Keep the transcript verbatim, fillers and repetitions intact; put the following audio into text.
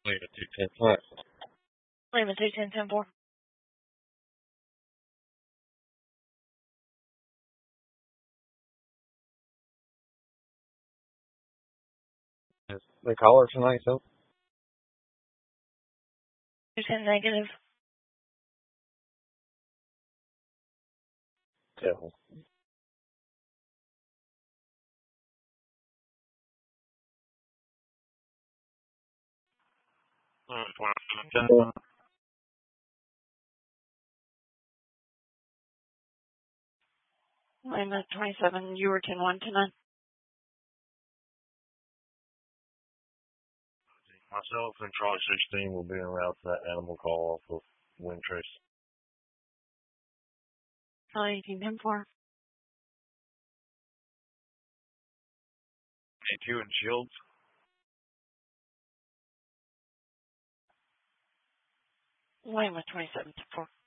Wait, two ten what? Lima two ten ten four. They call her tonight, so? two ten negative. Yeah. Lima twenty-seven, you were ten one tonight. Myself and Charlie sixteen will be en route to that animal call off of Windtrace. Charlie eighteen ten four. A two and Shields. Lima twenty-seven ten four.